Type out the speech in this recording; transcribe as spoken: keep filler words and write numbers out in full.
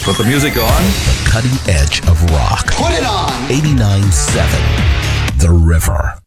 Put the music on. The cutting edge of rock. Put it on. eighty-nine point seven The River.